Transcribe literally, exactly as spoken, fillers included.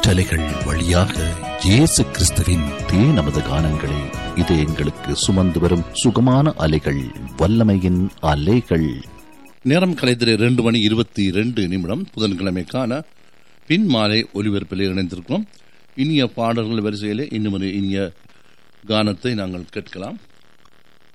காற்றலைகள் வழியாக இயேசு கிறிஸ்துவின் தே நமது கானங்களை இது எங்களுக்கு சுமந்து வரும் சுகமான அலைகள், வல்லமையின் அலைகள். நேரம் கலைத்திரை இரண்டு மணி இருபத்தி இரண்டு நிமிடம் புதன்கிழமைக்கான பின் மாலை ஒலிபரப்பில் இணைந்திருக்கிறோம். இனிய பாடல்கள் வரிசையிலே இன்னும் ஒரு இனிய கானத்தை நாங்கள் கேட்கலாம்.